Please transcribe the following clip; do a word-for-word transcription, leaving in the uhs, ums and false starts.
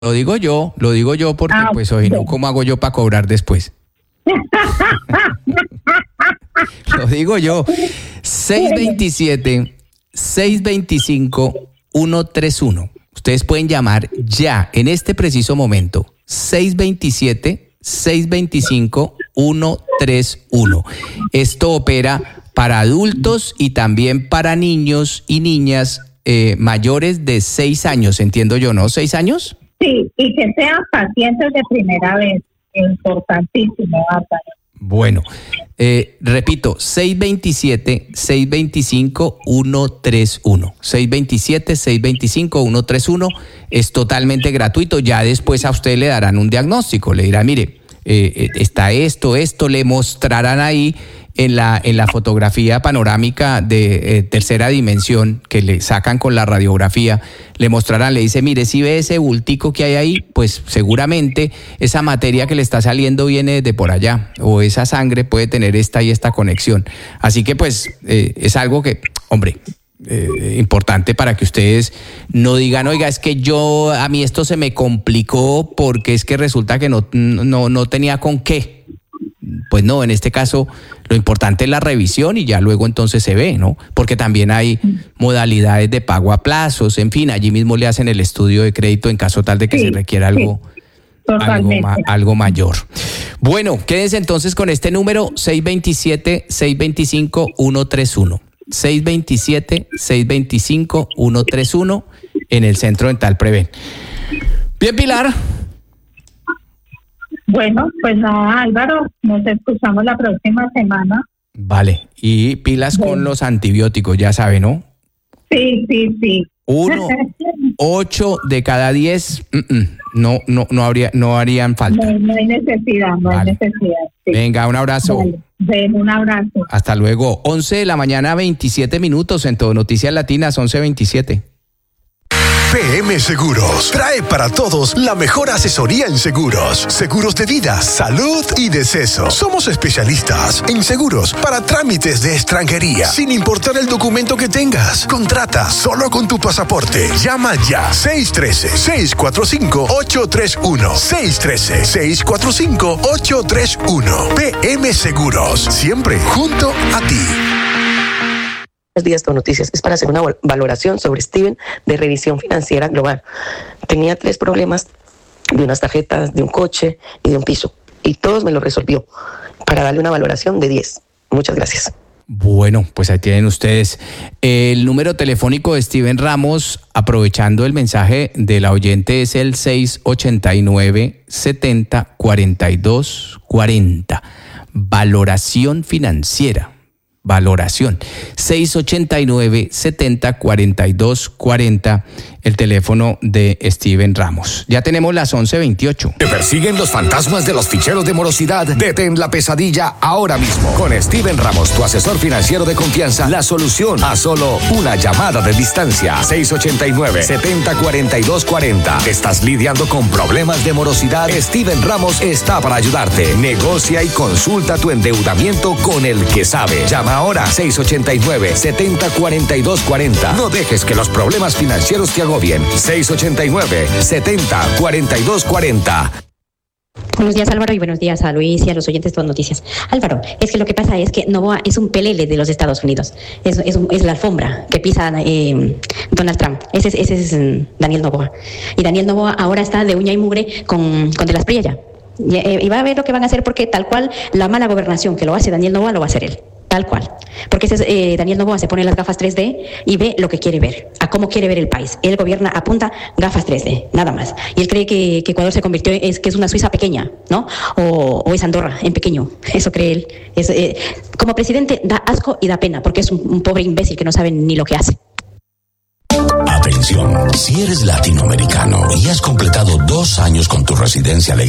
Lo digo yo, lo digo yo porque Ah, pues oye, no, ¿cómo hago yo para cobrar después? Lo digo yo. seis veintisiete, seis veinticinco, ciento treinta y uno. Ustedes pueden llamar ya, en este preciso momento. seis veintisiete, seis veinticinco, ciento treinta y uno. Esto opera para adultos y también para niños y niñas eh, mayores de seis años, entiendo yo, ¿no? ¿seis años? Sí, y que sean pacientes de primera vez. Importantísimo, Álvaro. Bueno, eh, repito, seis veintisiete, seis veinticinco, ciento treinta y uno. seis veintisiete, seis veinticinco, ciento treinta y uno es totalmente gratuito. Ya después a usted le darán un diagnóstico. Le dirán, mire, eh, está esto, esto, le mostrarán ahí en la, en la fotografía panorámica de eh, tercera dimensión que le sacan con la radiografía, le mostrarán, le dice, mire, si ve ese bultico que hay ahí, pues seguramente esa materia que le está saliendo viene de por allá, o esa sangre puede tener esta y esta conexión. Así que pues eh, es algo que, hombre, eh, importante para que ustedes no digan, oiga, es que yo, a mí esto se me complicó porque es que resulta que no, no, no tenía con qué. Pues no, en este caso lo importante es la revisión y ya luego entonces se ve, ¿no? Porque también hay modalidades de pago a plazos, en fin, allí mismo le hacen el estudio de crédito en caso tal de que Sí, se requiera algo, sí, algo, ma- totalmente. algo mayor. Bueno, quédense entonces con este número seis veintisiete, seis veinticinco, ciento treinta y uno. seis veintisiete, seis veinticinco, ciento treinta y uno en el Centro Dental Preven. Bien, Pilar. Bueno, pues nada, Álvaro, nos escuchamos la próxima semana. Vale, y pilas con Bueno. los antibióticos, ya sabe, ¿no? Sí, sí, sí. Uno, ocho de cada diez, mm, mm, no, no, no habría, no harían falta. No, no hay necesidad, no Vale. hay necesidad. Sí. Venga, un abrazo. Vale. Ven, un abrazo. Hasta luego. once de la mañana, veintisiete minutos en Todo Noticias Latinas, once veintisiete. P M Seguros trae para todos la mejor asesoría en seguros, seguros de vida, salud y deceso. Somos especialistas en seguros para trámites de extranjería, sin importar el documento que tengas. Contrata solo con tu pasaporte. Llama ya seis uno tres, seis cuatro cinco, ocho tres uno, seis uno tres, seis cuatro cinco, ocho tres uno. P M Seguros, siempre junto a ti. Buenos días, Todo Noticias. Es para hacer una valoración sobre Steven de revisión financiera global. Tenía tres problemas de unas tarjetas, de un coche y de un piso. Y todos me lo resolvió para darle una valoración de diez. Muchas gracias. Bueno, pues ahí tienen ustedes el número telefónico de Steven Ramos, aprovechando el mensaje de la oyente, es el seis ocho nueve, setenta, cuarenta y dos, cuarenta. Valoración financiera. Valoración. seis ocho nueve, setenta, cuarenta y dos, cuarenta, el teléfono de Steven Ramos. Ya tenemos las once veintiocho. ¿Te persiguen los fantasmas de los ficheros de morosidad? Detén la pesadilla ahora mismo. Con Steven Ramos, tu asesor financiero de confianza, la solución a solo una llamada de distancia. seis ocho nueve, setenta, cuarenta y dos, cuarenta. ¿Estás lidiando con problemas de morosidad? Steven Ramos está para ayudarte. Negocia y consulta tu endeudamiento con el que sabe. Llama ahora seis ocho nueve, setenta, cuarenta y dos, cuarenta. No dejes que los problemas financieros te agobien. seis ocho nueve, setenta, cuarenta y dos, cuarenta. Buenos días, Álvaro, y buenos días a Luis y a los oyentes de Todo Noticias. Álvaro, es que lo que pasa es que Novoa es un pelele de los Estados Unidos. Es, es, un- es la alfombra que pisa eh, Donald Trump. Ese es, ese es mm, Daniel Novoa. Y Daniel Novoa ahora está de uña y mugre con, con De las Priella. Y, eh, y va a ver lo que van a hacer porque tal cual la mala gobernación que lo hace Daniel Novoa lo va a hacer él. Tal cual. Porque ese es, eh, Daniel Novoa se pone las gafas tres D y ve lo que quiere ver, a cómo quiere ver el país. Él gobierna, apunta gafas tres D, nada más. Y él cree que, que Ecuador se convirtió, es que es una Suiza pequeña, ¿no? O, o es Andorra en pequeño. Eso cree él. Es, eh, como presidente da asco y da pena, porque es un, un pobre imbécil que no sabe ni lo que hace. Atención, si eres latinoamericano y has completado dos años con tu residencia legal